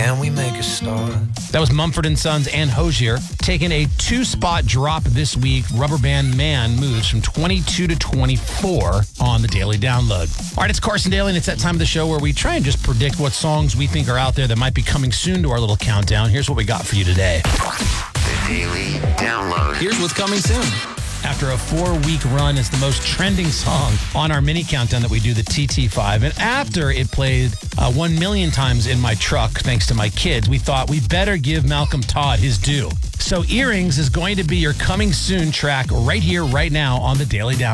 Can we make a start? That was Mumford & Sons and Hozier taking a 2-spot drop this week. Rubber Band Man moves from 22 to 24 on the Daily Download. All right, it's Carson Daly, and it's that time of the show where we try and just predict what songs we think are out there that might be coming soon to our little countdown. Here's what we got for you today. The Daily Download. Here's what's coming soon. After a 4-week run, it's the most trending song on our mini countdown that we do, the TT5. And after it played 1 million times in my truck, thanks to my kids, we thought we better give Malcolm Todd his due. So Earrings is going to be your coming soon track right here, right now on the Daily Download.